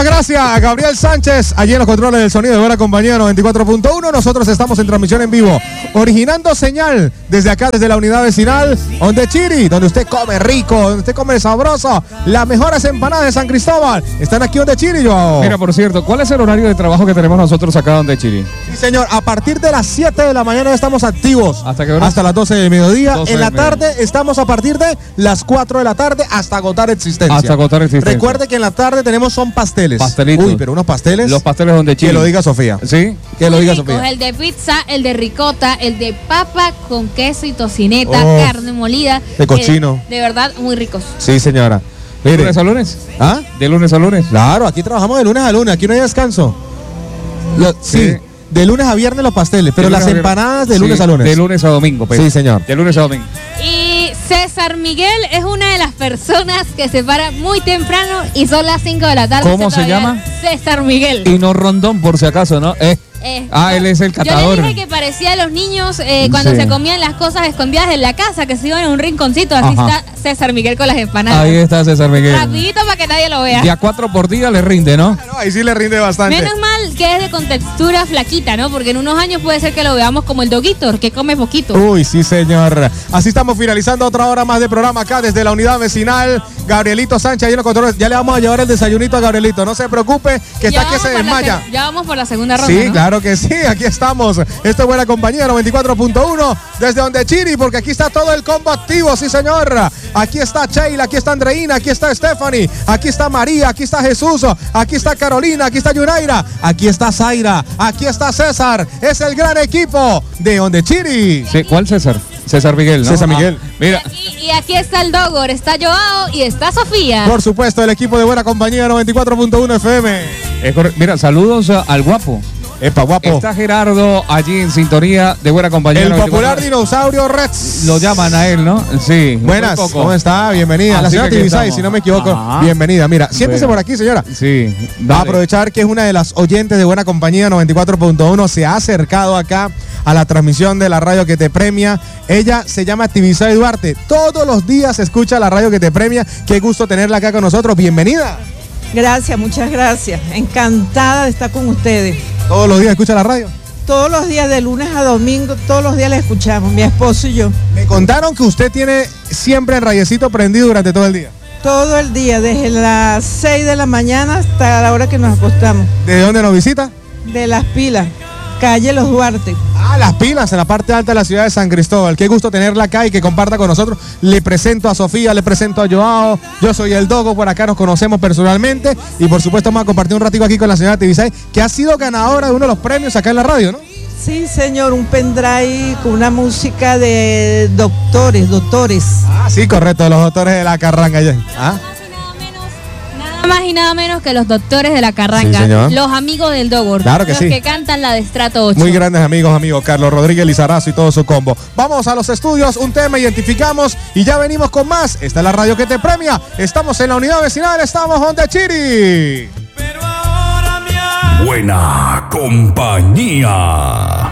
Muchísimas gracias a Gabriel Sánchez, allí en los controles del sonido de Buena Compañía 94.1. Nosotros estamos en transmisión en vivo, originando señal desde acá, desde la unidad vecinal Ondechiri, donde usted come rico, donde usted come sabroso. Las mejores empanadas de San Cristóbal están aquí Ondechiri, Joao. Mira, por cierto, ¿cuál es el horario de trabajo que tenemos nosotros acá Ondechiri? Sí, señor, a partir de las 7 de la mañana estamos activos. ¿Hasta qué hora? Hasta las 12 del mediodía. 12 en la del mediodía. tarde estamos a partir de las 4 de la tarde hasta agotar existencia. Hasta agotar existencia. Recuerde que en la tarde tenemos son pasteles. Pastelitos. Uy, pero unos pasteles. Los pasteles Ondechiri. Que lo diga Sofía. ¿Sí? Que lo diga Ricos, Sofía. el de pizza, el de ricota, el de papa con queso y tocineta, carne molida. De cochino. De verdad, muy ricos. Sí, señora. ¿De Mire. lunes a lunes? ¿Ah? ¿De lunes a lunes? Claro, aquí trabajamos de lunes a lunes, aquí no hay descanso. Sí, de lunes a viernes los pasteles, pero De las lunes a empanadas de viernes. lunes Sí, a lunes. De lunes a domingo, pues. Sí, señor. De lunes a domingo. Y César Miguel es una de las personas que se para muy temprano y son las 5 de la tarde. ¿Cómo se todavía llama? César Miguel. Y no Rondón, por si acaso, ¿no? Él es el catador. Yo le dije que parecía a los niños cuando Sí. se comían las cosas escondidas en la casa, que se iban en un rinconcito. Así Ajá. está César Miguel con las empanadas. Ahí está César Miguel. Rapidito para que nadie lo vea. De a 4 por día le rinde, ¿no? Bueno, ahí sí le rinde bastante. Menos mal que es de con textura flaquita, ¿no? Porque en unos años puede ser que lo veamos como el Doguito, que come poquito. Uy, sí, señor. Así estamos finalizando otra hora más de programa acá desde la unidad vecinal. Gabrielito Sánchez, ahí en los controles. Ya le vamos a llevar el desayunito a Gabrielito. No se preocupe, que está que se desmaya. Ya vamos por la segunda ronda, Sí, ¿no? claro que sí, aquí estamos. Esto es Buena Compañía 94.1 desde Ondechiri, porque aquí está todo el combo activo, sí señor. Aquí está Sheila, aquí está Andreina, aquí está Stephanie, aquí está María, aquí está Jesús, aquí está Carolina, aquí está Yunaira, aquí está Zaira, aquí está César. Es el gran equipo de Ondechiri. Sí, ¿cuál César? César Miguel, ¿no? César Miguel. Mira. Y aquí está el Dogor, está Joao y está Sofía. Por supuesto, el equipo de Buena Compañía 94.1 FM. Mira, saludos al guapo. Epa, guapo. Está Gerardo allí en sintonía de Buena Compañía. El 94. popular dinosaurio Rex. Lo llaman a él, ¿no? Sí. Buenas, muy poco. ¿cómo está? Bienvenida. La Así señora que aquí Tibisay, estamos. si no me equivoco, Ajá. bienvenida. Mira, siéntese Bueno. por aquí, señora. Sí. Va a dale. aprovechar que es una de las oyentes de Buena Compañía 94.1. Se ha acercado acá a la transmisión de la radio que te premia. Ella se llama Tibisay Duarte. Todos los días escucha la radio que te premia. Qué gusto tenerla acá con nosotros. Bienvenida. Gracias, muchas gracias. Encantada de estar con ustedes. Todos los días escucha la radio. Todos los días, de lunes a domingo, todos los días la escuchamos, mi esposo y yo. Me contaron que usted tiene siempre el rayecito prendido durante todo el día. Todo el día, desde las 6 de la mañana hasta la hora que nos acostamos. ¿De dónde nos visita? De Las Pilas, calle Los Duarte. Ah, Las Pilas, en la parte alta de la ciudad de San Cristóbal. Qué gusto tenerla acá y que comparta con nosotros. Le presento a Sofía, le presento a Joao. Yo soy el Dogo, por acá nos conocemos personalmente. Y por supuesto vamos a compartir un ratico aquí con la señora Tibisay, que ha sido ganadora de uno de los premios acá en la radio, ¿no? Sí, señor, un pendrive con una música de doctores. Ah, sí, correcto, los doctores de la carranga. ¿Ah? Nada más y nada menos que los doctores de la carranga, Sí, señor. los amigos del Dogor, Claro que los sí. que cantan la de Estrato 8. Muy grandes amigos, Carlos Rodríguez Lizarazo y todo su combo. Vamos a los estudios, un tema, identificamos y ya venimos con más. Esta es la radio que te premia. Estamos en la unidad vecinal, estamos Ondechiri. Buena Compañía.